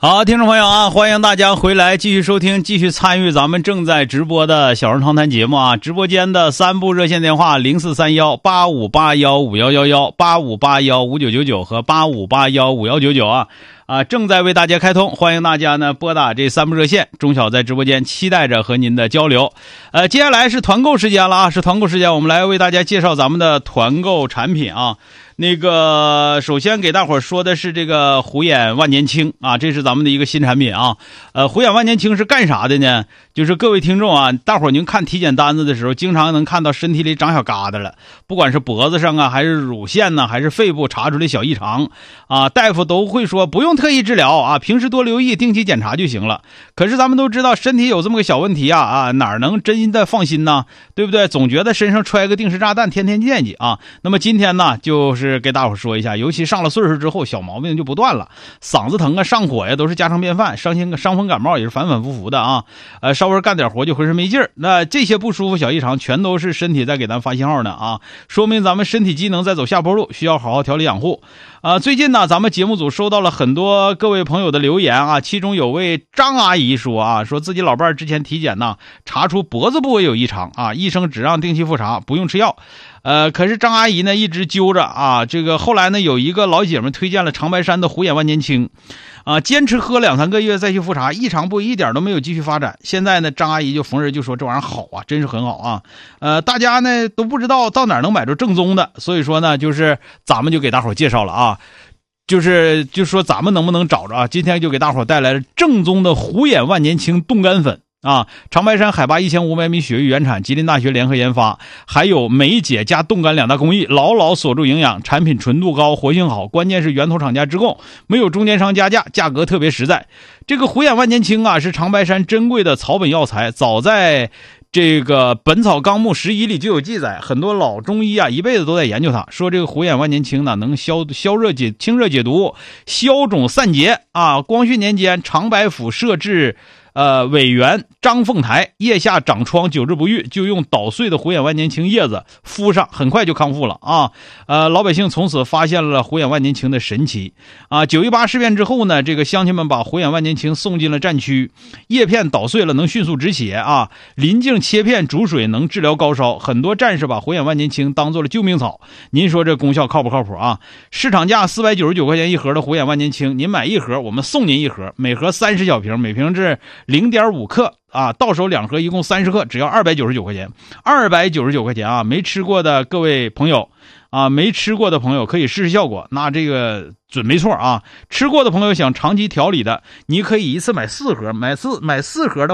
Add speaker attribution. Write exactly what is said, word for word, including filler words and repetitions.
Speaker 1: 好，听众朋友啊，欢迎大家回来继续收听，继续参与咱们正在直播的小人长谈节目啊。直播间的三部热线电话零四三幺八五八幺五幺幺幺、八五八幺五九九九和八五八幺五幺九九啊。啊，正在为大家开通，欢迎大家呢拨打这三部热线。钟晓在直播间期待着和您的交流。呃，接下来是团购时间了啊，是团购时间，我们来为大家介绍咱们的团购产品啊。那个，首先给大伙儿说的是这个虎眼万年青啊，这是咱们的一个新产品啊。呃，虎眼万年青是干啥的呢？就是各位听众啊，大伙儿您看体检单子的时候，经常能看到身体里长小疙瘩了，不管是脖子上啊，还是乳腺呢，还是肺部查出来小异常啊，大夫都会说不用特意治疗啊，平时多留意，定期检查就行了。可是咱们都知道，身体有这么个小问题啊啊，哪能真的放心呢？对不对？总觉得身上揣个定时炸弹，天天惦记啊。那么今天呢，就是给大伙说一下，尤其上了岁数之后，小毛病就不断了，嗓子疼啊、上火呀，都是家常便饭，伤心伤风感冒也是反反复复的啊。呃，稍微干点活就浑身没劲儿，那这些不舒服小异常，全都是身体在给咱发信号呢啊，说明咱们身体机能在走下坡路，需要好好调理养护。啊，最近呢，咱们节目组收到了很多各位朋友的留言啊，其中有位张阿姨说啊，说自己老伴儿之前体检呢，查出脖子部位有异常啊，医生只让定期复查，不用吃药。呃，可是张阿姨呢一直揪着啊，这个后来呢有一个老姐们推荐了长白山的虎眼万年青，啊，坚持喝两三个月再去复查，异常部位一点都没有继续发展。现在呢，张阿姨就逢人就说这玩意儿好啊，真是很好啊。呃，大家呢都不知道到哪儿能买着正宗的，所以说呢，就是咱们就给大伙介绍了啊。就是就说咱们能不能找着啊？今天就给大伙带来了正宗的虎眼万年青冻干粉啊！长白山海拔一千五百米雪域原产，吉林大学联合研发，还有梅解加冻干两大工艺，牢牢锁住营养，产品纯度高，活性好，关键是源头厂家直供，没有中间商加价，价格特别实在。这个虎眼万年青啊，是长白山珍贵的草本药材，早在这个《本草纲目拾遗》里就有记载，很多老中医啊一辈子都在研究它，说这个虎眼万年青呢能消消热解清热解毒，消肿散结啊。光绪年间，长白府设置呃委员张凤台腋下长疮久治不愈，就用捣碎的虎眼万年青叶子敷上，很快就康复了啊。呃，老百姓从此发现了虎眼万年青的神奇啊。九一八事变之后呢，这个乡亲们把虎眼万年青送进了战区，叶片捣碎了能迅速止血啊，临近切片煮水能治疗高烧，很多战士把虎眼万年青当做了救命草。您说这功效靠不靠谱啊？市场价四百九十九块钱一盒的虎眼万年青，您买一盒，我们送您一盒，每盒三十小瓶，每瓶是零点五克啊，到手两盒一共三十克，只要二百九十九块钱，二百九十九块钱啊！没吃过的各位朋友啊，没吃过的朋友可以试试效果，那这个准没错啊。吃过的朋友想长期调理的，你可以一次买四盒，买四买四盒的